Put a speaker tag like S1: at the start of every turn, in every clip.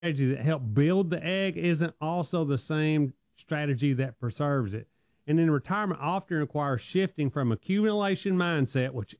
S1: strategy that helped build the egg isn't also the same strategy that preserves it. And then retirement often requires shifting from accumulation mindset, which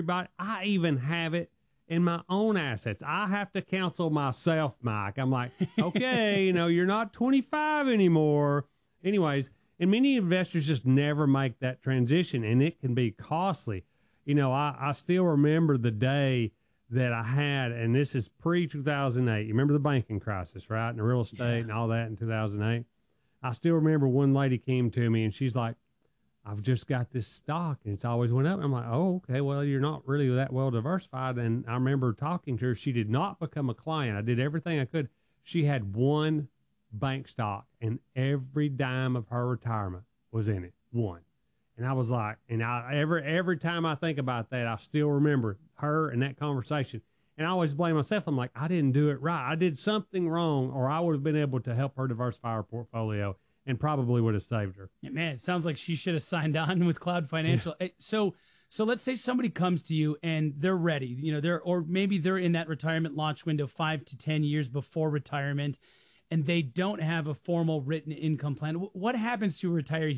S1: I even have it in my own assets. I have to counsel myself, Mike. I'm like, okay, you're not 25 anymore. Anyways, and many investors just never make that transition, and it can be costly. I still remember the day that I had, and this is pre-2008. You remember the banking crisis, right? And the real estate and all that in 2008. I still remember one lady came to me, and she's like, I've just got this stock, and it's always went up. I'm like, oh, okay, well, you're not really that well diversified. And I remember talking to her. She did not become a client. I did everything I could. She had one bank stock, and every dime of her retirement was in it. One. And I was like, and every time I think about that, I still remember her and that conversation. And I always blame myself. I'm like, I didn't do it right. I did something wrong, or I would have been able to help her diversify her portfolio and probably would have saved her.
S2: Yeah, man, it sounds like she should have signed on with Cloud Financial. Yeah. So let's say somebody comes to you and they're ready, or maybe they're in that retirement launch window 5 to 10 years before retirement, and they don't have a formal written income plan. What happens to a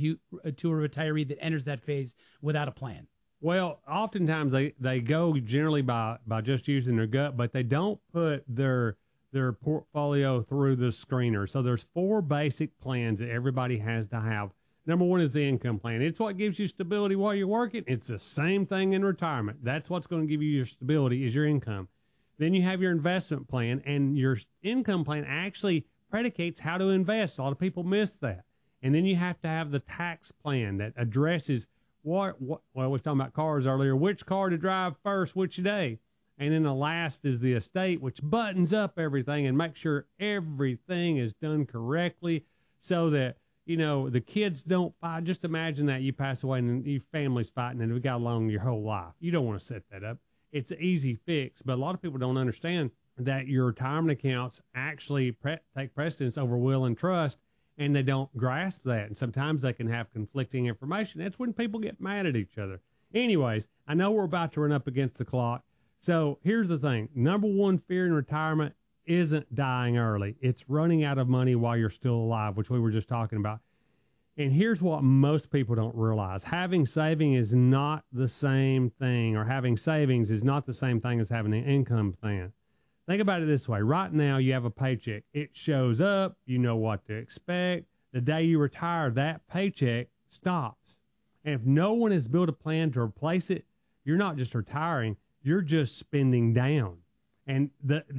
S2: retiree that enters that phase without a plan?
S1: Well, oftentimes they go generally by just using their gut, but they don't put their portfolio through the screener. So there's 4 basic plans that everybody has to have. Number 1 is the income plan. It's what gives you stability while you're working. It's the same thing in retirement. That's what's going to give you your stability is your income. Then you have your investment plan, and your income plan actually predicates how to invest. A lot of people miss that. And then you have to have the tax plan that addresses well, we were talking about cars earlier, which car to drive first, which day. And then the last is the estate, which buttons up everything and makes sure everything is done correctly so that, the kids don't fight. Just imagine that you pass away and your family's fighting and we got along your whole life. You don't want to set that up. It's an easy fix, but a lot of people don't understand that your retirement accounts actually take precedence over will and trust, and they don't grasp that. And sometimes they can have conflicting information. That's when people get mad at each other. Anyways, I know we're about to run up against the clock. So here's the thing. Number 1 fear in retirement isn't dying early. It's running out of money while you're still alive, which we were just talking about. And here's what most people don't realize. Having savings is not the same thing, or having savings is not the same thing as having an income plan. Think about it this way. Right now, you have a paycheck. It shows up. You know what to expect. The day you retire, that paycheck stops. And if no one has built a plan to replace it, you're not just retiring. You're just spending down. And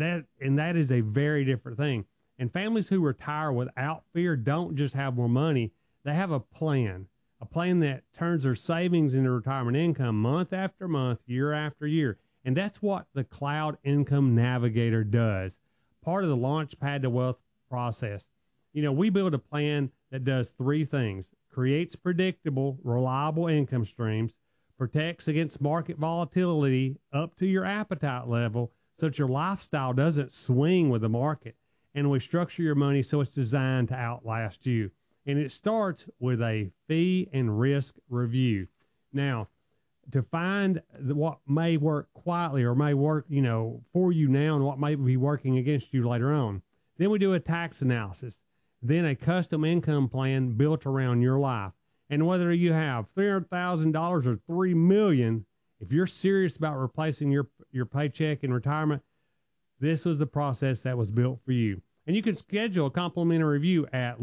S1: that is a very different thing. And families who retire without fear don't just have more money. They have a plan that turns their savings into retirement income month after month, year after year. And that's what the Cloud Income Navigator does. Part of the Launchpad to Wealth process. We build a plan that does 3 things. Creates predictable, reliable income streams, protects against market volatility up to your appetite level so that your lifestyle doesn't swing with the market. And we structure your money so it's designed to outlast you. And it starts with a fee and risk review. Now, to find what may work quietly or may work, for you now and what may be working against you later on. Then we do a tax analysis. Then a custom income plan built around your life. And whether you have $300,000 or $3 million, if you're serious about replacing your paycheck in retirement, this was the process that was built for you. And you can schedule a complimentary review at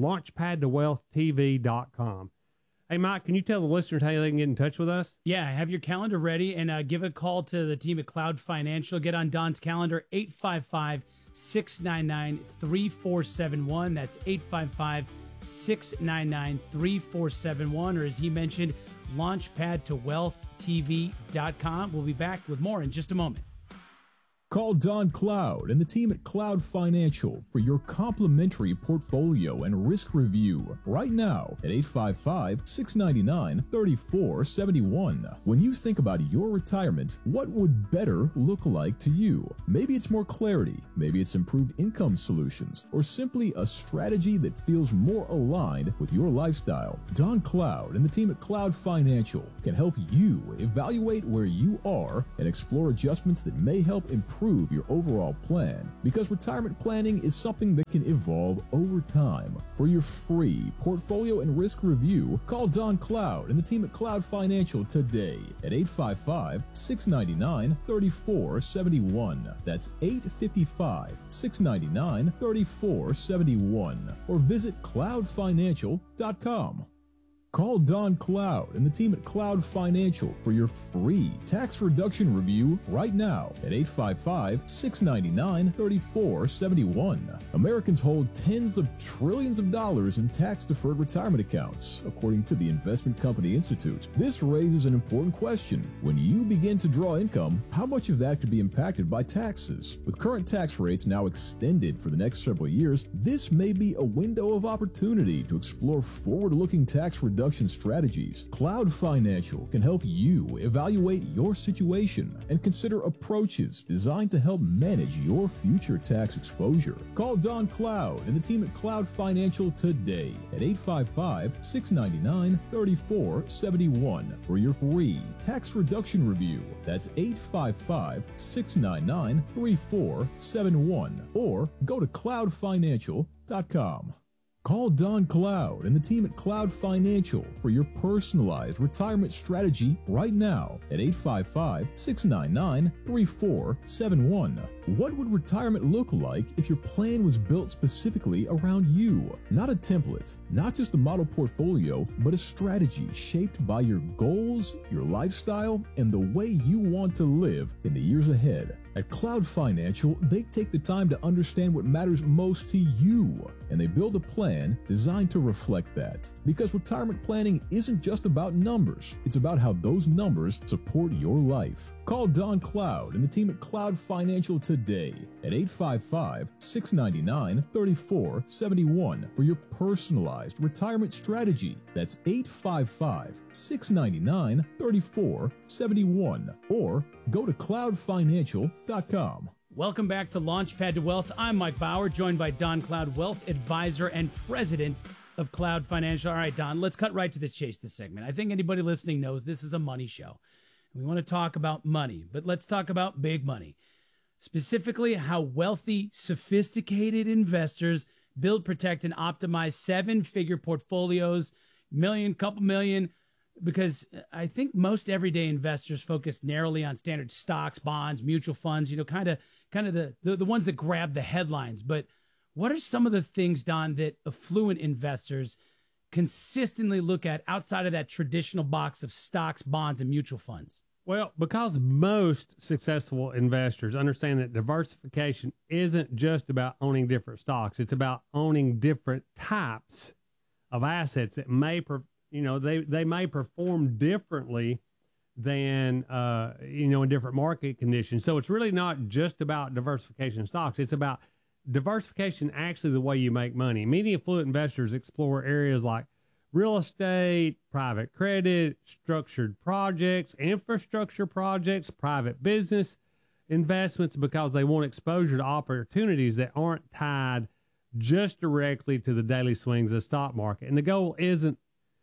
S1: launchpadtowealthtv.com. Hey, Mike, can you tell the listeners how they can get in touch with us?
S2: Yeah, have your calendar ready and give a call to the team at Cloud Financial. Get on Don's calendar, 855-699-3471. That's 855-699-3471. Or as he mentioned, launchpadtowealthtv.com. We'll be back with more in just a moment.
S3: Call Don Cloud and the team at Cloud Financial for your complimentary portfolio and risk review right now at 855-699-3471. When you think about your retirement, what would better look like to you? Maybe it's more clarity, maybe it's improved income solutions, or simply a strategy that feels more aligned with your lifestyle. Don Cloud and the team at Cloud Financial can help you evaluate where you are and explore adjustments that may help improve improve your overall plan, because retirement planning is something that can evolve over time. For your free portfolio and risk review, call Don Cloud and the team at Cloud Financial today at 855-699-3471. That's 855-699-3471. Or visit cloudfinancial.com. Call Don Cloud and the team at Cloud Financial for your free tax reduction review right now at 855-699-3471. Americans hold tens of trillions of dollars in tax-deferred retirement accounts, according to the Investment Company Institute. This raises an important question. When you begin to draw income, how much of that could be impacted by taxes? With current tax rates now extended for the next several years, this may be a window of opportunity to explore forward-looking tax reduction strategies. Cloud Financial can help you evaluate your situation and consider approaches designed to help manage your future tax exposure. Call Don Cloud and the team at Cloud Financial today at 855-699-3471 for your free tax reduction review. That's 855-699-3471, or go to cloudfinancial.com. Call Don Cloud and the team at Cloud Financial for your personalized retirement strategy right now at 855-699-3471. What would retirement look like if your plan was built specifically around you? Not a template, not just a model portfolio, but a strategy shaped by your goals, your lifestyle, and the way you want to live in the years ahead. At Cloud Financial, they take the time to understand what matters most to you, and they build a plan designed to reflect that. Because retirement planning isn't just about numbers, it's about how those numbers support your life. Call Don Cloud and the team at Cloud Financial today at 855-699-3471 for your personalized retirement strategy. That's 855-699-3471, or go to cloudfinancial.com.
S2: Welcome back to Launchpad to Wealth. I'm Mike Bauer, joined by Don Cloud, wealth advisor and president of Cloud Financial. All right, Don, let's cut right to the chase this segment. I think anybody listening knows this is a money show. We want to talk about money, but let's talk about big money. Specifically, how wealthy, sophisticated investors build, protect, and optimize seven-figure portfolios, couple million, because I think most everyday investors focus narrowly on standard stocks, bonds, mutual funds, kind of the ones that grab the headlines. But what are some of the things, Don, that affluent investors consistently look at outside of that traditional box of stocks, bonds, and mutual funds?
S1: Well, because most successful investors understand that diversification isn't just about owning different stocks. It's about owning different types of assets that may, they may perform differently than, in different market conditions. So it's really not just about diversification of stocks. It's about diversification, actually the way you make money. Many affluent investors explore areas like real estate, private credit, structured projects, infrastructure projects, private business investments, because they want exposure to opportunities that aren't tied just directly to the daily swings of the stock market. And the goal isn't,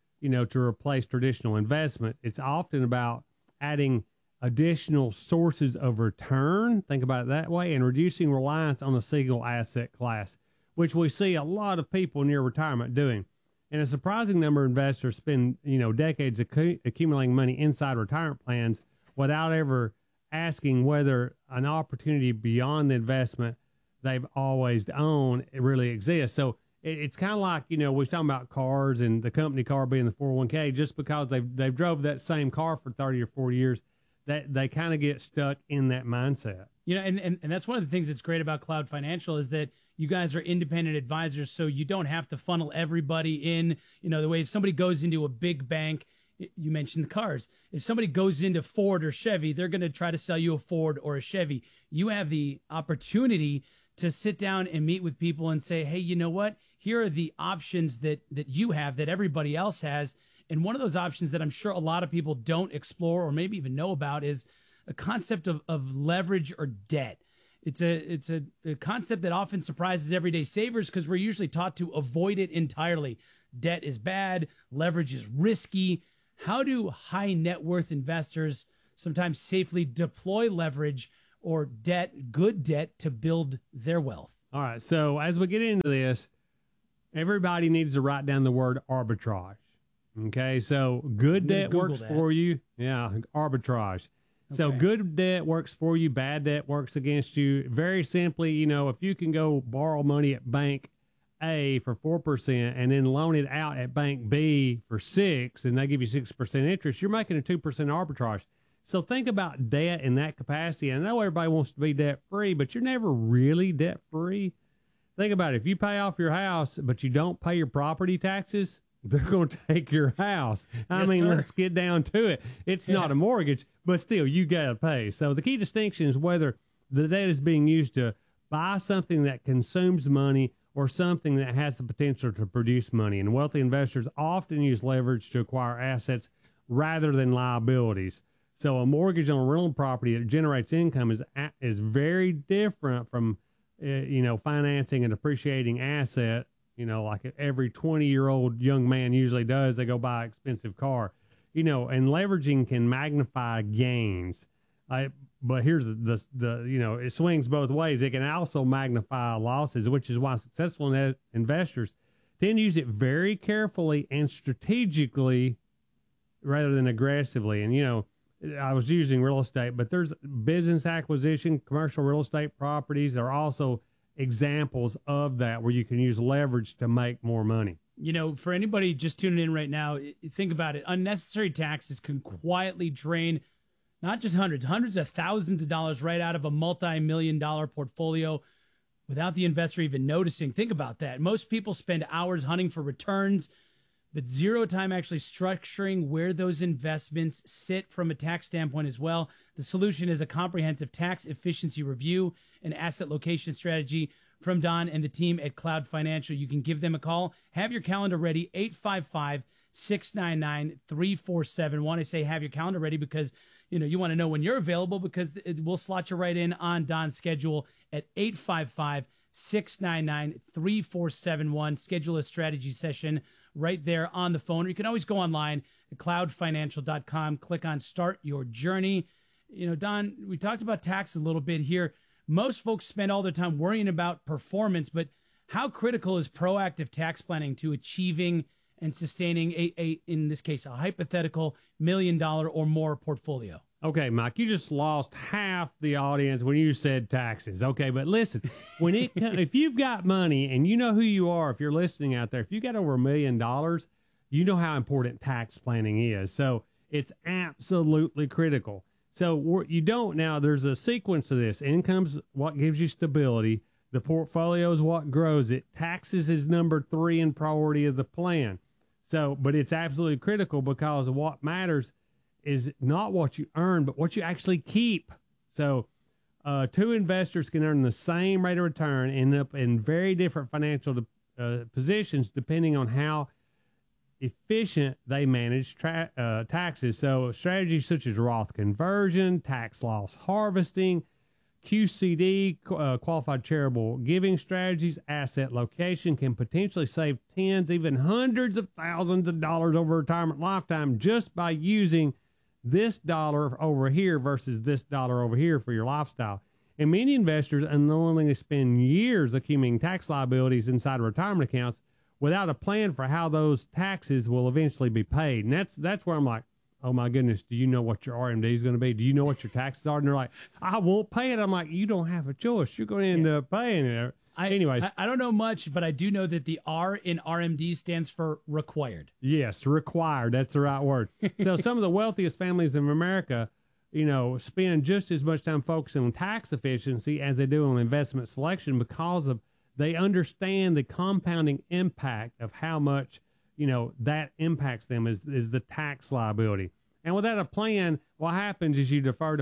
S1: to replace traditional investments. It's often about adding additional sources of return, think about it that way, and reducing reliance on a single asset class, which we see a lot of people near retirement doing. And a surprising number of investors spend, decades accumulating money inside retirement plans without ever asking whether an opportunity beyond the investment they've always owned really exists. So it's kind of like, we was talking about cars and the company car being the 401k. Just because they've drove that same car for 30 or 40 years, that they kind of get stuck in that mindset.
S2: And that's one of the things that's great about Cloud Financial is that you guys are independent advisors, so you don't have to funnel everybody in, the way if somebody goes into a big bank, you mentioned the cars. If somebody goes into Ford or Chevy, they're going to try to sell you a Ford or a Chevy. You have the opportunity to sit down and meet with people and say, hey, you know what? Here are the options that you have that everybody else has. And one of those options that I'm sure a lot of people don't explore or maybe even know about is a concept of leverage or debt. It's a concept that often surprises everyday savers because we're usually taught to avoid it entirely. Debt is bad. Leverage is risky. How do high net worth investors sometimes safely deploy leverage or good debt to build their wealth.
S1: All right. So as we get into this, everybody needs to write down the word arbitrage. Okay. So good debt works for you. Yeah. Arbitrage. So good debt works for you. Bad debt works against you. Very simply, if you can go borrow money at bank A for 4% and then loan it out at bank B for 6%, and they give you 6% interest, you're making a 2% arbitrage. So think about debt in that capacity. I know everybody wants to be debt free, but you're never really debt free. Think about it. If you pay off your house, but you don't pay your property taxes, they're going to take your house. I mean,
S2: sir.
S1: Let's get down to it. It's not a mortgage, but still, you got to pay. So the key distinction is whether the debt is being used to buy something that consumes money or something that has the potential to produce money. And wealthy investors often use leverage to acquire assets rather than liabilities. So a mortgage on a rental property that generates income is very different from, financing a depreciating asset. Like every 20-year-old young man usually does, they go buy an expensive car, and leveraging can magnify gains. But here's it swings both ways. It can also magnify losses, which is why successful investors tend to use it very carefully and strategically rather than aggressively. And, I was using real estate, but there's business acquisition, commercial real estate properties are also examples of that where you can use leverage to make more money.
S2: For anybody just tuning in right now, think about it. Unnecessary taxes can quietly drain not just hundreds of thousands of dollars right out of a multi-million-dollar portfolio without the investor even noticing. Think about that. Most people spend hours hunting for returns, but zero time actually structuring where those investments sit from a tax standpoint as well. The solution is a comprehensive tax efficiency review and asset location strategy from Don and the team at Cloud Financial. You can give them a call. Have your calendar ready, 855-699-3471. I say have your calendar ready because, you want to know when you're available because we'll slot you right in on Don's schedule at 855-699-3471. Schedule a strategy session right there on the phone. Or you can always go online at cloudfinancial.com, click on Start Your Journey. Don, we talked about tax a little bit here. Most folks spend all their time worrying about performance, but how critical is proactive tax planning to achieving and sustaining in this case, a hypothetical $1 million or more portfolio?
S1: Okay, Mike, you just lost half the audience when you said taxes. Okay, but listen, if you've got money and you know who you are, if you're listening out there, if you got over $1 million, you know how important tax planning is. So it's absolutely critical. So there's a sequence to this. Income's what gives you stability. The portfolio is what grows it. Taxes is number 3 in priority of the plan. So, but it's absolutely critical because what matters is not what you earn, but what you actually keep. So, two investors can earn the same rate of return, end up in very different financial positions depending on how efficient they manage taxes. So, strategies such as Roth conversion, tax loss harvesting, QCD, qualified charitable giving strategies, asset location can potentially save tens, even hundreds of thousands of dollars over a retirement lifetime just by using this dollar over here versus this dollar over here for your lifestyle. And many investors unknowingly spend years accumulating tax liabilities inside retirement accounts without a plan for how those taxes will eventually be paid. And that's where I'm like, oh my goodness, do you know what your RMD is going to be? Do you know what your taxes are? And they're like, I won't pay it. I'm like, you don't have a choice. You're going to end up paying it. Anyways.
S2: I don't know much, but I do know that the R in RMD stands for required.
S1: Yes, required. That's the right word. So some of the wealthiest families in America, spend just as much time focusing on tax efficiency as they do on investment selection because they understand the compounding impact of how much, that impacts them is the tax liability. And without a plan, what happens is you defer,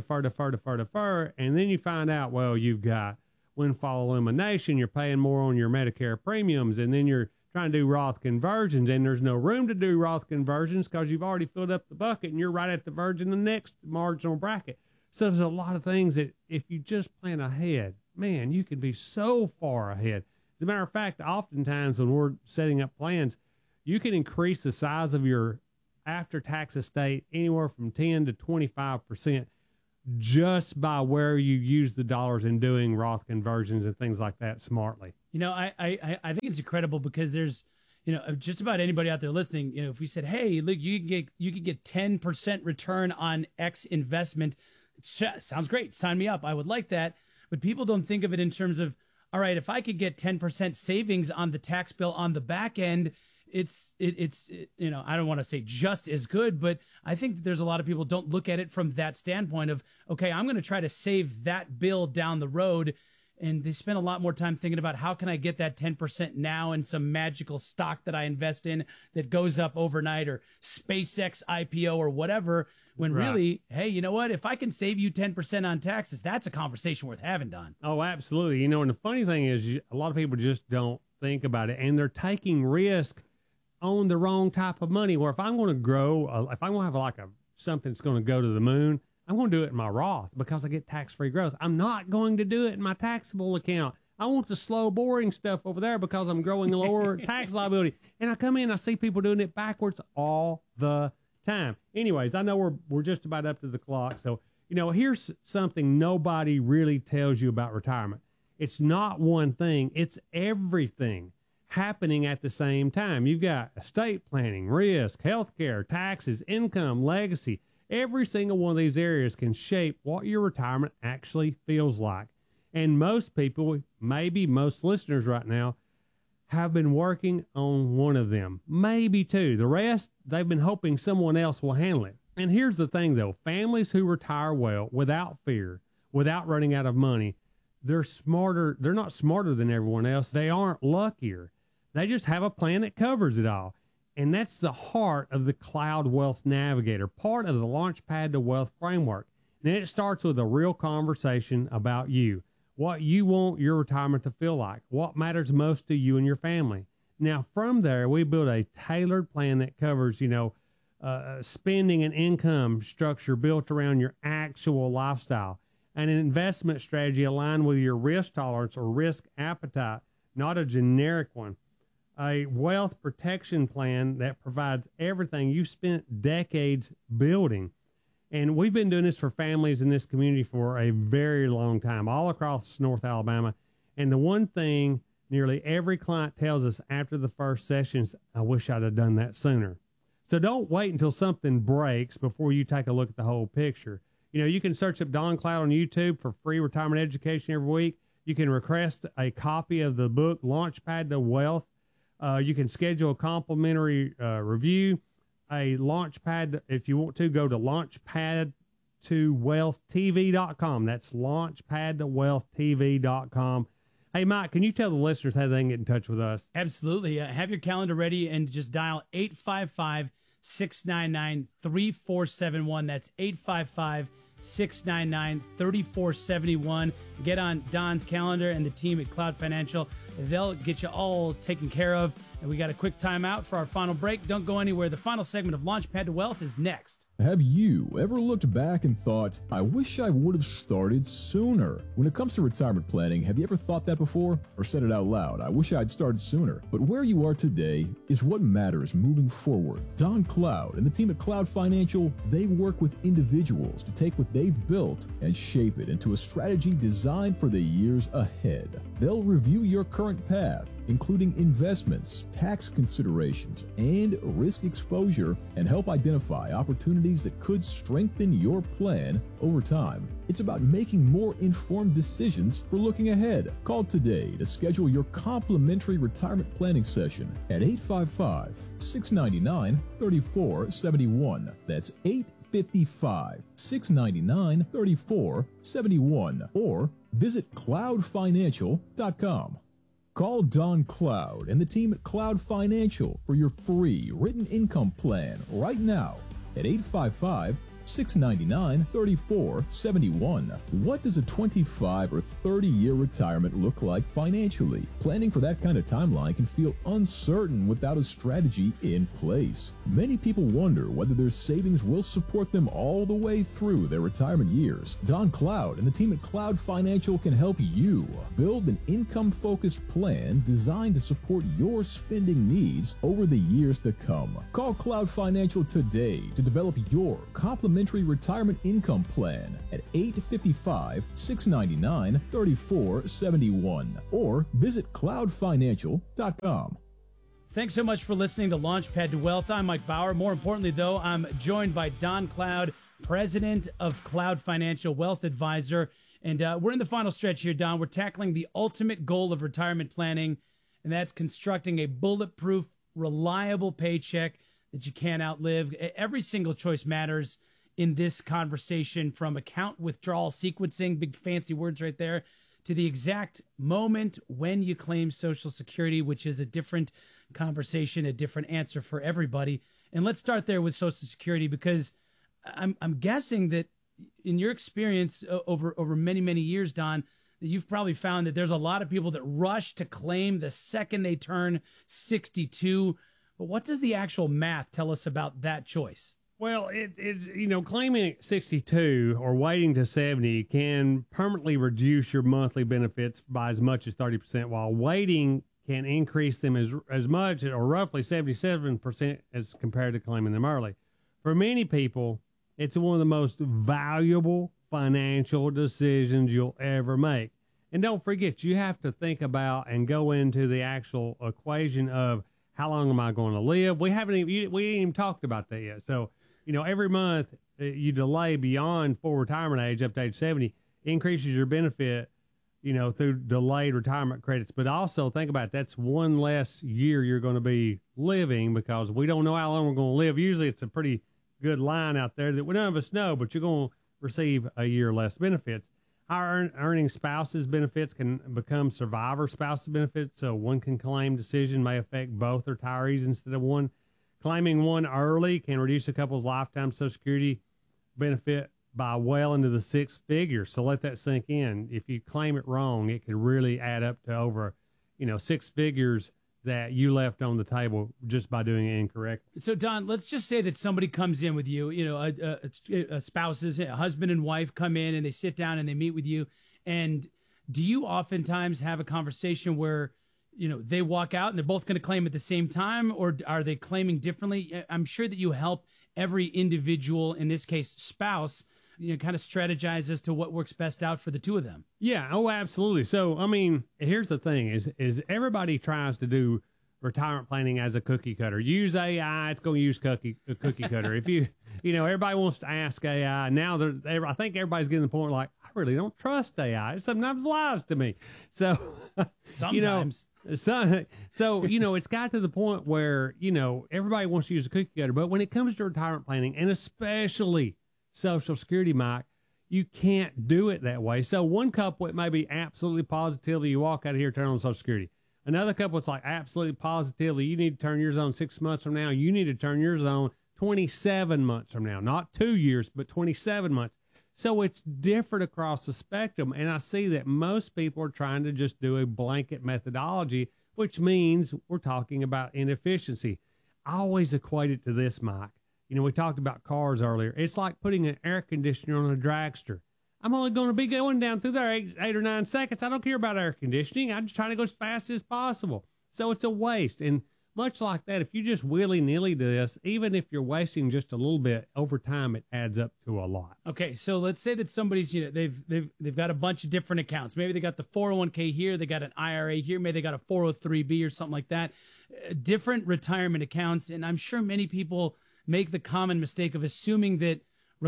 S1: and then you find out, well, you've got windfall elimination, you're paying more on your Medicare premiums, and then you're trying to do Roth conversions, and there's no room to do Roth conversions because you've already filled up the bucket and you're right at the verge in the next marginal bracket. So there's a lot of things that if you just plan ahead, man, you can be so far ahead. As a matter of fact, oftentimes when we're setting up plans, you can increase the size of your after-tax estate anywhere from 10 to 25% just by where you use the dollars in doing Roth conversions and things like that smartly.
S2: I think it's incredible because there's, just about anybody out there listening, if we said, hey, look, you can get 10% return on X investment, sounds great. Sign me up. I would like that. But people don't think of it in terms of, all right, if I could get 10% savings on the tax bill on the back end, it's I don't want to say just as good, but I think that there's a lot of people don't look at it from that standpoint of, okay, I'm going to try to save that bill down the road. And they spend a lot more time thinking about how can I get that 10% now in some magical stock that I invest in that goes up overnight, or SpaceX IPO or whatever, when really, hey, you know what? If I can save you 10% on taxes, that's a conversation worth having, Don.
S1: Oh, absolutely. And the funny thing is a lot of people just don't think about it, and they're taking risk on the wrong type of money. Where if I'm going to grow, if I'm going to have something that's going to go to the moon, I'm going to do it in my Roth because I get tax-free growth. I'm not going to do it in my taxable account. I want the slow, boring stuff over there because I'm growing a lower tax liability. And I come in, I see people doing it backwards all the time. Anyways, I know we're just about up to the clock. So, here's something nobody really tells you about retirement. It's not one thing. It's everything happening at the same time. You've got estate planning, risk, healthcare, taxes, income, legacy. Every single one of these areas can shape what your retirement actually feels like. And most people, maybe most listeners right now, have been working on one of them, maybe two. The rest, they've been hoping someone else will handle it. And here's the thing, though. Families who retire well, without fear, without running out of money, they're smarter. They're not smarter than everyone else. They aren't luckier. They just have a plan that covers it all. And that's the heart of the Cloud Wealth Navigator, part of the Launchpad to Wealth framework. Then it starts with a real conversation about you, what you want your retirement to feel like, what matters most to you and your family. Now, from there, we build a tailored plan that covers, spending and income structure built around your actual lifestyle, and an investment strategy aligned with your risk tolerance or risk appetite, not a generic one. A wealth protection plan that provides everything you spent decades building. And we've been doing this for families in this community for a very long time, all across North Alabama. And the one thing nearly every client tells us after the first session is, I wish I'd have done that sooner. So don't wait until something breaks before you take a look at the whole picture. You can search up Don Cloud on YouTube for free retirement education every week. You can request a copy of the book, Launchpad to Wealth. You can schedule a complimentary review, a Launchpad. If you want to, go to launchpadtowealthtv.com. That's launchpadtowealthtv.com. Hey, Mike, can you tell the listeners how they can get in touch with us?
S2: Absolutely. Have your calendar ready and just dial 855-699-3471. That's 855-699-3471. Get on Don's calendar and the team at Cloud Financial. They'll get you all taken care of. And we got a quick timeout for our final break. Don't go anywhere. The final segment of Launchpad to Wealth is next.
S3: Have you ever looked back and thought, I wish I would have started sooner? When it comes to retirement planning, have you ever thought that before? Or said it out loud, I wish I had started sooner. But where you are today is what matters moving forward. Don Cloud and the team at Cloud Financial, they work with individuals to take what they've built and shape it into a strategy designed for the years ahead. They'll review your current path, including investments, tax considerations, and risk exposure, and help identify opportunities that could strengthen your plan over time. It's about making more informed decisions for looking ahead. Call today to schedule your complimentary retirement planning session at 855-699-3471. That's 855-699-3471, or visit cloudfinancial.com. Call Don Cloud and the team at Cloud Financial for your free written income plan right now at 855-699-3471. What does a 25 or 30-year retirement look like financially? Planning for that kind of timeline can feel uncertain without a strategy in place. Many people wonder whether their savings will support them all the way through their retirement years. Don Cloud and the team at Cloud Financial can help you build an income-focused plan designed to support your spending needs over the years to come. Call Cloud Financial today to develop your complimentary complimentary retirement income plan at 855-699-3471 or visit cloudfinancial.com.
S2: Thanks so much for listening to Launchpad to Wealth. I'm Mike Bauer. More importantly, though, I'm joined by Don Cloud, president of Cloud Financial Wealth Advisor. And we're in the final stretch here, Don. We're tackling the ultimate goal of retirement planning, and that's constructing a bulletproof, reliable paycheck that you can't outlive. Every single choice matters in this conversation, from account withdrawal sequencing, big fancy words right there, to the exact moment when you claim Social Security, which is a different conversation, a different answer for everybody. And let's start there with Social Security, because I'm guessing that in your experience over many, many years, Don, that you've probably found that there's a lot of people that rush to claim the second they turn 62. But what does the actual math tell us about that choice?
S1: Well, it's, claiming at 62 or waiting to 70 can permanently reduce your monthly benefits by as much as 30%, while waiting can increase them as much, or roughly 77%, as compared to claiming them early. For many people, it's one of the most valuable financial decisions you'll ever make. And don't forget, you have to think about and go into the actual equation of how long am I going to live? We ain't even talked about that yet. So, every month you delay beyond full retirement age up to age 70 increases your benefit, through delayed retirement credits. But also think about it, that's one less year you're going to be living, because we don't know how long we're going to live. Usually it's a pretty good line out there that none of us know, but you're going to receive a year less benefits. Higher earning spouses benefits can become survivor spouses benefits, so one can claim decision may affect both retirees instead of one. Claiming one early can reduce a couple's lifetime Social Security benefit by well into the six figures. So let that sink in. If you claim it wrong, it could really add up to over, six figures that you left on the table just by doing it incorrect.
S2: So, Don, let's just say that somebody comes in with you, spouses, a husband and wife come in and they sit down and they meet with you. And do you oftentimes have a conversation where, they walk out and they're both going to claim at the same time, or are they claiming differently? I'm sure that you help every individual, in this case, spouse, kind of strategize as to what works best out for the two of them.
S1: Yeah. Oh, absolutely. So, here's the thing is everybody tries to do retirement planning as a cookie cutter. Use AI. It's going to use cookie cutter. If everybody wants to ask AI now, I think everybody's getting to the point like, I really don't trust AI. It sometimes lies to me. So
S2: sometimes.
S1: So it's got to the point where, everybody wants to use a cookie cutter, but when it comes to retirement planning, and especially Social Security, Mike, you can't do it that way. So one couple, it may be absolutely positively, you walk out of here, turn on Social Security. Another couple, it's like absolutely positively, you need to turn yours on 6 months from now. You need to turn yours on 27 months from now, not 2 years, but 27 months. So it's different across the spectrum. And I see that most people are trying to just do a blanket methodology, which means we're talking about inefficiency. I always equate it to this, Mike. We talked about cars earlier. It's like putting an air conditioner on a dragster. I'm only going to be going down through there 8 or 9 seconds. I don't care about air conditioning. I'm just trying to go as fast as possible. So it's a waste. And much like that, if you just willy-nilly do this, even if you're wasting just a little bit, over time it adds up to a lot.
S2: Okay, so let's say that somebody's, they've got a bunch of different accounts. Maybe they got the 401k here, they got an IRA here, maybe they got a 403b or something like that. Different retirement accounts, and I'm sure many people make the common mistake of assuming that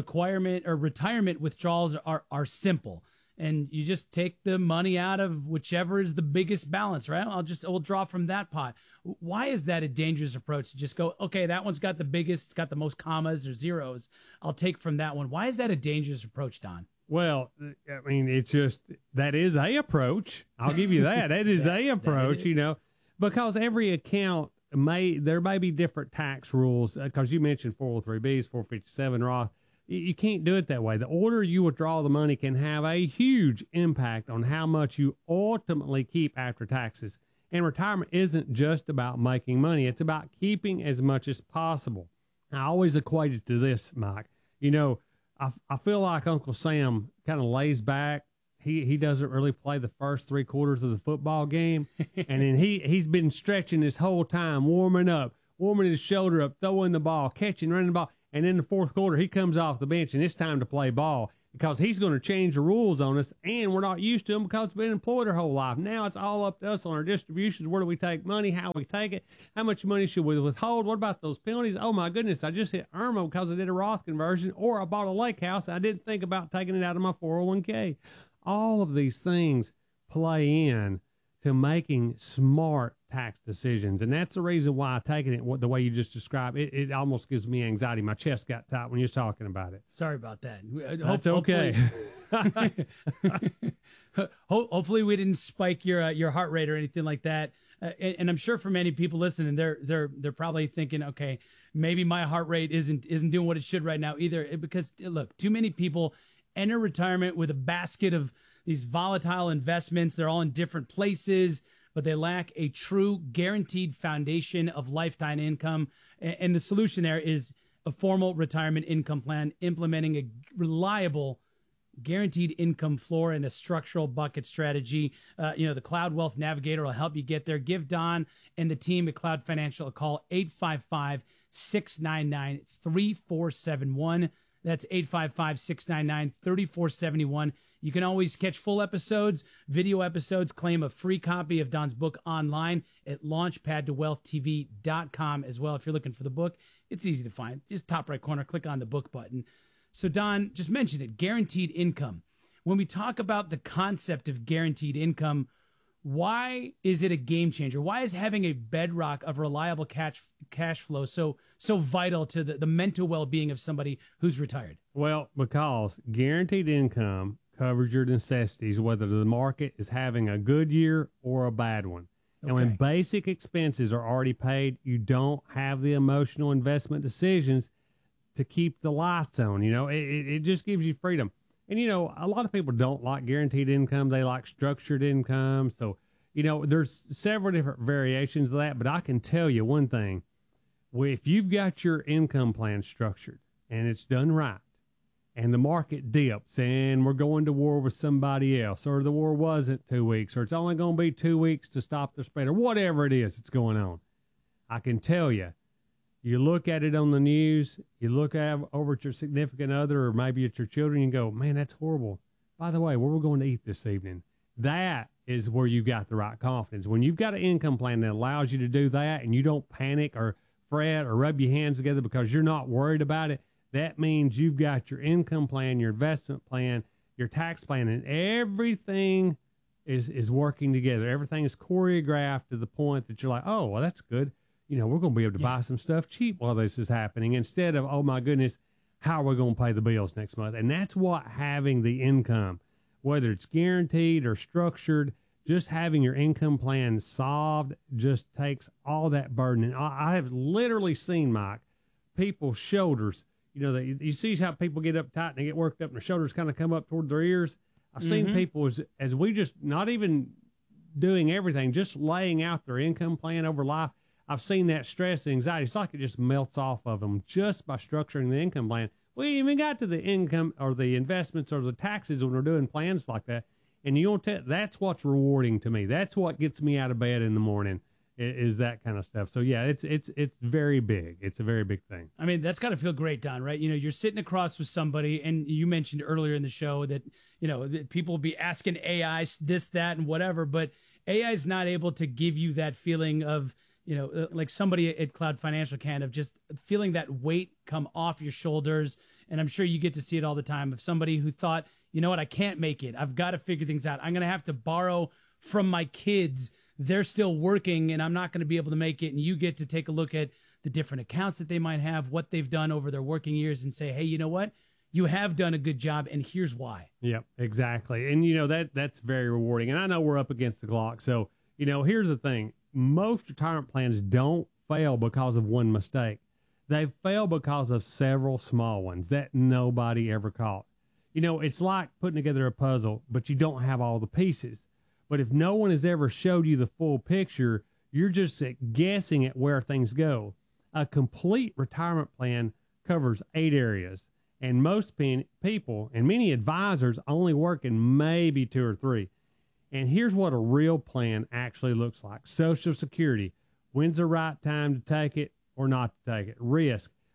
S2: retirement withdrawals are simple. And you just take the money out of whichever is the biggest balance, right? We'll draw from that pot. Why is that a dangerous approach to just go, okay, that one's got the biggest, it's got the most commas or zeros, I'll take from that one. Why is that a dangerous approach, Don?
S1: Well, it's just, that is a approach. I'll give you that. That is a approach, because every account there may be different tax rules, because you mentioned 403Bs, 457 Roth. You can't do it that way. The order you withdraw the money can have a huge impact on how much you ultimately keep after taxes. And retirement isn't just about making money. It's about keeping as much as possible. I always equate it to this, Mike. I feel like Uncle Sam kind of lays back. He doesn't really play the first 3 quarters of the football game. And then he's been stretching this whole time, warming his shoulder up, throwing the ball, catching, running the ball. And in the fourth quarter, he comes off the bench, and it's time to play ball because he's going to change the rules on us, and we're not used to them because we've been employed our whole life. Now it's all up to us on our distributions. Where do we take money? How we take it? How much money should we withhold? What about those penalties? Oh, my goodness, I just hit IRMA because I did a Roth conversion, or I bought a lake house, and I didn't think about taking it out of my 401k. All of these things play in to making smart tax decisions. And that's the reason why taking it the way you just described, it almost gives me anxiety. My chest got tight when you're talking about it.
S2: Sorry about that.
S1: That's okay.
S2: Hopefully we didn't spike your heart rate or anything like that. And I'm sure for many people listening, they're probably thinking, okay, maybe my heart rate isn't doing what it should right now either. Because look, too many people enter retirement with a basket of these volatile investments. They're all in different places, but they lack a true guaranteed foundation of lifetime income. And the solution there is a formal retirement income plan, implementing a reliable guaranteed income floor and a structural bucket strategy. The Cloud Wealth Navigator will help you get there. Give Don and the team at Cloud Financial a call, 855-699-3471. That's 855-699-3471. You can always catch full episodes, video episodes, claim a free copy of Don's book online at launchpadtowealthtv.com as well. If you're looking for the book, it's easy to find. Just top right corner, click on the book button. So Don just mentioned it, guaranteed income. When we talk about the concept of guaranteed income, why is it a game changer? Why is having a bedrock of reliable cash flow so vital to the mental well-being of somebody who's retired?
S1: Well, because guaranteed income covers your necessities, whether the market is having a good year or a bad one. Okay. And when basic expenses are already paid, you don't have the emotional investment decisions to keep the lights on. It just gives you freedom. And, a lot of people don't like guaranteed income. They like structured income. So, there's several different variations of that. But I can tell you one thing. If you've got your income plan structured and it's done right, and the market dips and we're going to war with somebody else, or the war wasn't 2 weeks, or it's only going to be 2 weeks to stop the spread, or whatever it is that's going on, I can tell you, you look at it on the news, you look over at your significant other or maybe at your children, and go, man, that's horrible. By the way, where we're going to eat this evening? That is where you got the right confidence. When you've got an income plan that allows you to do that and you don't panic or fret or rub your hands together because you're not worried about it, that means you've got your income plan, your investment plan, your tax plan, and everything is working together. Everything is choreographed to the point that you're like, oh, well, that's good. We're going to be able to buy some stuff cheap while this is happening, instead of, oh, my goodness, how are we going to pay the bills next month? And that's what having the income, whether it's guaranteed or structured, just having your income plan solved just takes all that burden. And I have literally seen, Mike, people's shoulders, you see how people get uptight and they get worked up and their shoulders kind of come up toward their ears. I've seen people as we just not even doing everything, just laying out their income plan over life. I've seen that stress and anxiety. It's like it just melts off of them just by structuring the income plan. We ain't even got to the income or the investments or the taxes when we're doing plans like that. And that's what's rewarding to me. That's what gets me out of bed in the morning is that kind of stuff. So yeah, it's very big. It's a very big thing.
S2: I mean, that's got to feel great, Don, right? You're sitting across with somebody, and you mentioned earlier in the show that, that people will be asking AI this, that, and whatever, but AI is not able to give you that feeling of, like somebody at Cloud Financial can, of just feeling that weight come off your shoulders. And I'm sure you get to see it all the time of somebody who thought, I can't make it. I've got to figure things out. I'm going to have to borrow from my kids. They're still working and I'm not going to be able to make it. And you get to take a look at the different accounts that they might have, what they've done over their working years, and say, hey, you know what? You have done a good job, and here's why.
S1: Yep, exactly. And, that's very rewarding. And I know we're up against the clock. So, here's the thing. Most retirement plans don't fail because of one mistake. They fail because of several small ones that nobody ever caught. It's like putting together a puzzle, but you don't have all the pieces. But if no one has ever showed you the full picture, you're just guessing at where things go. A complete retirement plan covers 8 areas, and most people and many advisors only work in maybe 2 or 3. And here's what a real plan actually looks like. Social Security. When's the right time to take it or not to take it? Risk.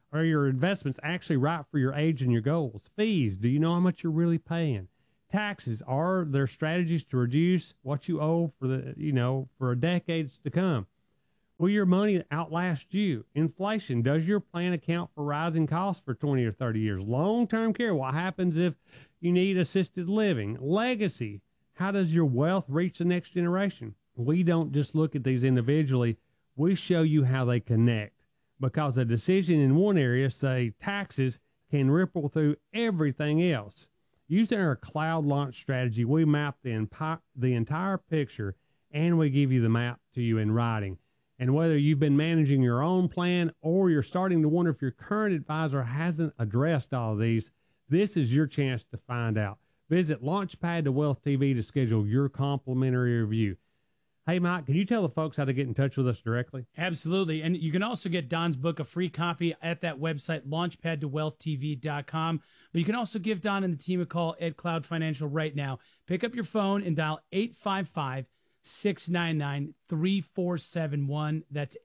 S1: Are your investments actually right for your age and your goals? Fees, do you know how much you're really paying? Taxes, are there strategies to reduce what you owe for decades to come? Will your money outlast you? Inflation, does your plan account for rising costs for 20 or 30 years? Long-term care, what happens if you need assisted living? Legacy, how does your wealth reach the next generation? We don't just look at these individually. We show you how they connect, because a decision in one area, say taxes, can ripple through everything else. Using our cloud launch strategy, we map the entire picture, and we give you the map to you in writing. And whether you've been managing your own plan or you're starting to wonder if your current advisor hasn't addressed all of these, this is your chance to find out. Visit Launchpad to Wealth TV to schedule your complimentary review. Hey, Mike, can you tell the folks how to get in touch with us directly?
S2: Absolutely. And you can also get Don's book, a free copy, at that website, launchpadtowealthtv.com. But you can also give Don and the team a call at Cloud Financial right now. Pick up your phone and dial 855-699-3471. That's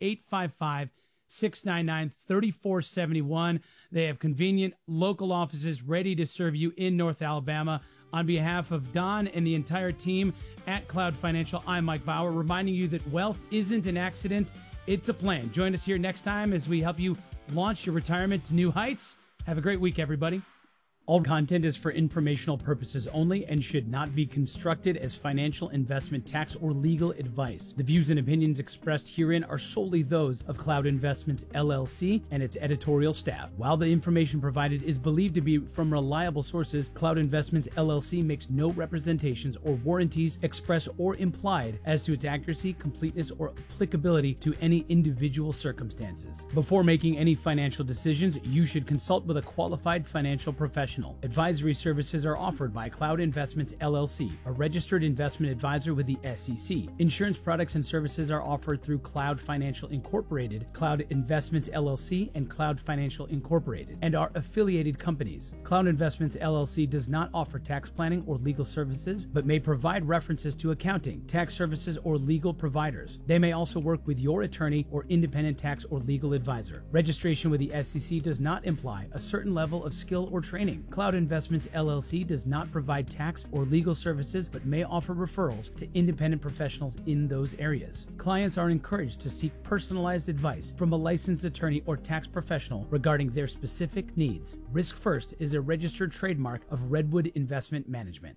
S2: 855-699-3471. They have convenient local offices ready to serve you in North Alabama. On behalf of Don and the entire team at Cloud Financial, I'm Mike Bauer, reminding you that wealth isn't an accident, it's a plan. Join us here next time as we help you launch your retirement to new heights. Have a great week, everybody. All content is for informational purposes only and should not be construed as financial, investment, tax, or legal advice. The views and opinions expressed herein are solely those of Cloud Investments, LLC, and its editorial staff. While the information provided is believed to be from reliable sources, Cloud Investments, LLC makes no representations or warranties, express or implied, as to its accuracy, completeness, or applicability to any individual circumstances. Before making any financial decisions, you should consult with a qualified financial professional. Advisory services are offered by Cloud Investments, LLC, a registered investment advisor with the SEC. Insurance products and services are offered through Cloud Financial Incorporated, Cloud Investments, LLC, and Cloud Financial Incorporated, and are affiliated companies. Cloud Investments, LLC does not offer tax planning or legal services, but may provide references to accounting, tax services, or legal providers. They may also work with your attorney or independent tax or legal advisor. Registration with the SEC does not imply a certain level of skill or training. Cloud Investments, LLC does not provide tax or legal services, but may offer referrals to independent professionals in those areas. Clients are encouraged to seek personalized advice from a licensed attorney or tax professional regarding their specific needs. Risk First is a registered trademark of Redwood Investment Management.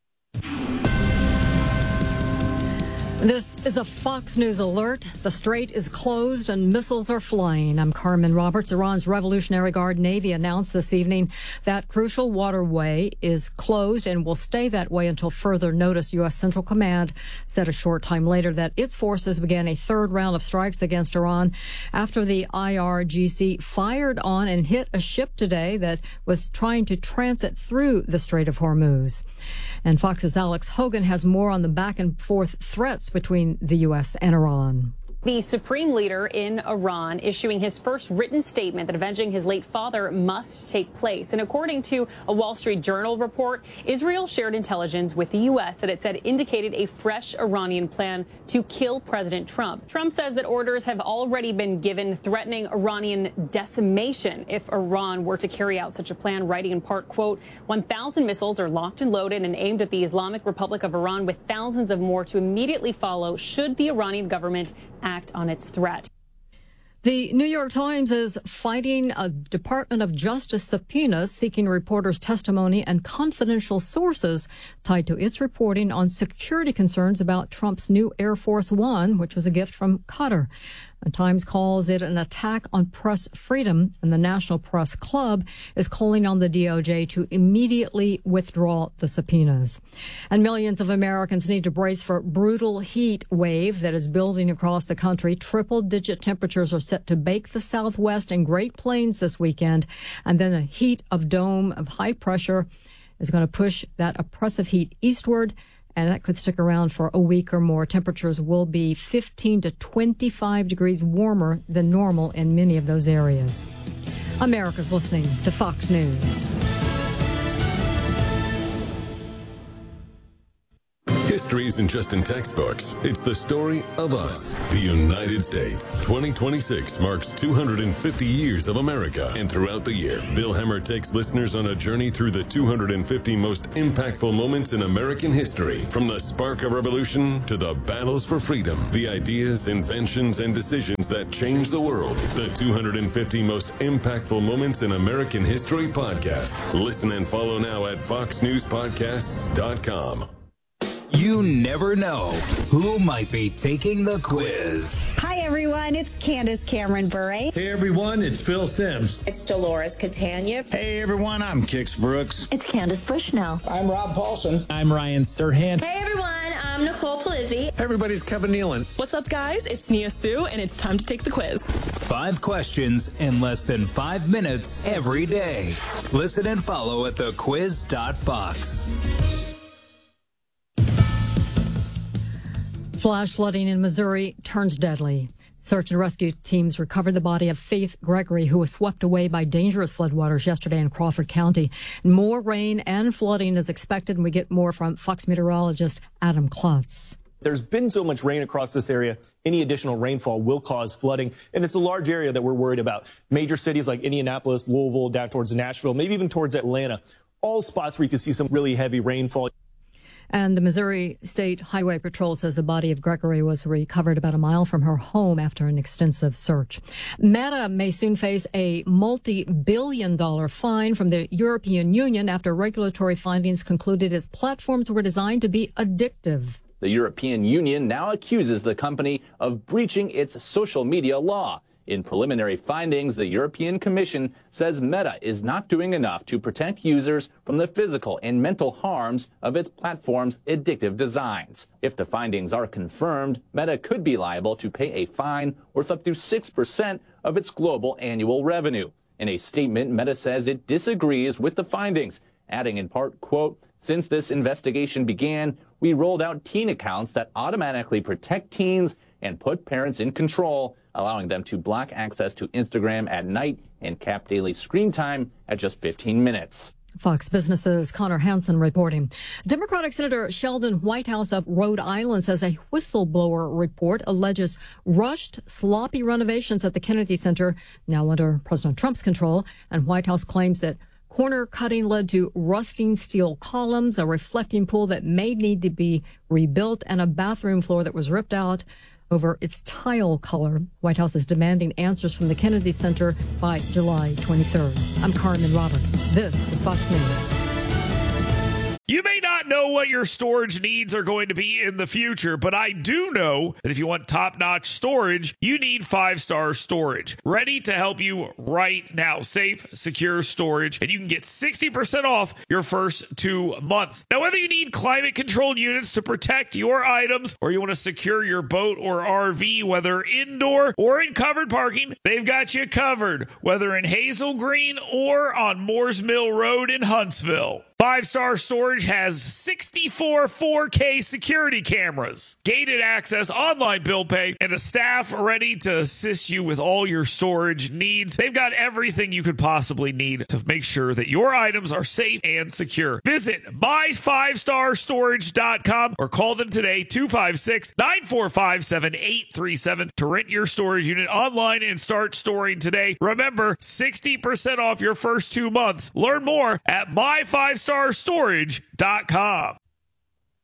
S4: This is a Fox News alert. The strait is closed and missiles are flying. I'm Carmen Roberts. Iran's Revolutionary Guard Navy announced this evening that crucial waterway is closed and will stay that way until further notice. U.S. Central Command said a short time later that its forces began a third round of strikes against Iran after the IRGC fired on and hit a ship today that was trying to transit through the Strait of Hormuz. And Fox's Alex Hogan has more on the back and forth threats between the U.S. and Iran.
S5: The supreme leader in Iran issuing his first written statement that avenging his late father must take place. And according to a Wall Street Journal report, Israel shared intelligence with the U.S. that it said indicated a fresh Iranian plan to kill President Trump. Trump says that orders have already been given threatening Iranian decimation if Iran were to carry out such a plan, writing in part, quote, 1,000 missiles are locked and loaded and aimed at the Islamic Republic of Iran, with thousands of more to immediately follow should the Iranian government act on its threat.
S4: The New York Times is fighting a Department of Justice subpoena seeking reporters' testimony and confidential sources tied to its reporting on security concerns about Trump's new Air Force One, which was a gift from Qatar. The Times calls it an attack on press freedom, and the National Press Club is calling on the DOJ to immediately withdraw the subpoenas. And millions of Americans need to brace for brutal heat wave that is building across the country. Triple-digit temperatures are set to bake the Southwest and Great Plains this weekend, and then a heat of dome of high pressure is going to push that oppressive heat eastward, and that could stick around for a week or more. Temperatures will be 15 to 25 degrees warmer than normal in many of those areas. America's listening to Fox News.
S6: history isn't just in textbooks. It's the story of us, the United States. 2026 marks 250 years of America. And throughout the year, Bill Hemmer takes listeners on a journey through the 250 most impactful moments in American history. From the spark of revolution to the battles for freedom, the ideas, inventions, and decisions that changed the world. The 250 most impactful moments in American history podcast. Listen and follow now at foxnewspodcasts.com.
S7: You never know who might be taking the quiz.
S8: Hi, everyone. It's Candace Cameron Bure.
S9: Hey, everyone. It's Phil Sims.
S10: It's Dolores Catania.
S11: Hey, everyone. I'm Kix Brooks.
S12: It's Candace Bushnell.
S13: I'm Rob Paulson.
S14: I'm Ryan Serhant.
S15: Hey, everyone. I'm Nicole Palizzi.
S16: Hey, everybody. It's Kevin Nealon.
S17: What's up, guys? It's Nia Sue, and it's time to take the quiz.
S7: 5 questions in less than 5 minutes every day. Listen and follow at thequiz.fox.
S4: Flash flooding in Missouri turns deadly. Search and rescue teams recovered the body of Faith Gregory, who was swept away by dangerous floodwaters yesterday in Crawford County. More rain and flooding is expected, and we get more from Fox meteorologist Adam Klotz.
S18: There's been so much rain across this area, any additional rainfall will cause flooding, and it's a large area that we're worried about. Major cities like Indianapolis, Louisville, down towards Nashville, maybe even towards Atlanta, all spots where you could see some really heavy rainfall.
S4: And the Missouri State Highway Patrol says the body of Gregory was recovered about a mile from her home after an extensive search. Meta may soon face a multi-billion-dollar fine from the European Union after regulatory findings concluded its platforms were designed to be addictive.
S19: The European Union now accuses the company of breaching its social media law. In preliminary findings, the European Commission says Meta is not doing enough to protect users from the physical and mental harms of its platform's addictive designs. If the findings are confirmed, Meta could be liable to pay a fine worth up to 6% of its global annual revenue. In a statement, Meta says it disagrees with the findings, adding in part, quote, "Since this investigation began, we rolled out teen accounts that automatically protect teens and put parents in control, allowing them to block access to Instagram at night and cap daily screen time at just 15 minutes.
S4: Fox Business's Connor Hansen reporting. Democratic Senator Sheldon Whitehouse of Rhode Island says a whistleblower report alleges rushed, sloppy renovations at the Kennedy Center, now under President Trump's control, and Whitehouse claims that corner cutting led to rusting steel columns, a reflecting pool that may need to be rebuilt, and a bathroom floor that was ripped out over its tile color. White House is demanding answers from the Kennedy Center by July 23rd. I'm Carmen Roberts. This is Fox News.
S20: You may not know what your storage needs are going to be in the future, but I do know that if you want top-notch storage, you need 5-Star Storage. Ready to help you right now. Safe, secure storage, and you can get 60% off your first 2 months. Now, whether you need climate-controlled units to protect your items, or you want to secure your boat or RV, whether indoor or in covered parking, they've got you covered, whether in Hazel Green or on Moores Mill Road in Huntsville. 5-Star Storage has 64 4K security cameras, gated access, online bill pay, and a staff ready to assist you with all your storage needs. They've got everything you could possibly need to make sure that your items are safe and secure. Visit my5starstorage.com or call them today, 256-945-7837 to rent your storage unit online and start storing today. Remember, 60% off your first 2 months. Learn more at my5starstorage.com.